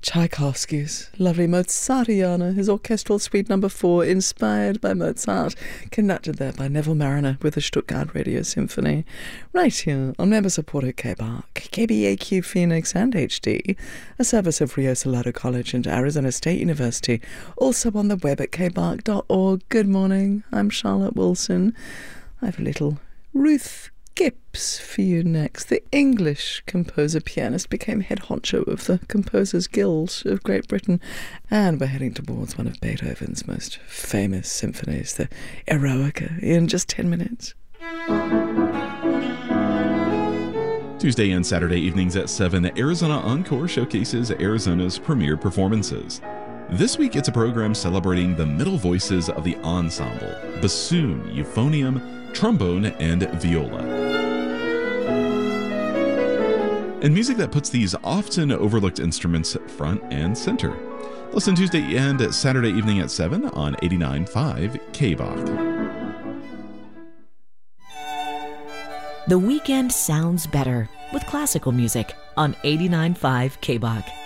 Tchaikovsky's lovely Mozartiana, his orchestral suite number 4, inspired by Mozart, conducted there by Neville Mariner with the Stuttgart Radio Symphony, right here on member-supported KBAQ, KBAQ Phoenix and HD, a service of Rio Salado College and Arizona State University, also on the web at kbark.org. Good morning, I'm Charlotte Wilson. I have a little Ruth Gibbs for you next. The English composer-pianist became head honcho of the Composers Guild of Great Britain, and we're heading towards one of Beethoven's most famous symphonies, the Eroica, in just 10 minutes. Tuesday and Saturday evenings at 7, Arizona Encore showcases Arizona's premier performances. This week it's a program celebrating the middle voices of the ensemble: bassoon, euphonium, trombone, and viola. And music that puts these often overlooked instruments front and center. Listen Tuesday and Saturday evening at 7 on 89.5 KBAQ. The weekend sounds better with classical music on 89.5 KBAQ.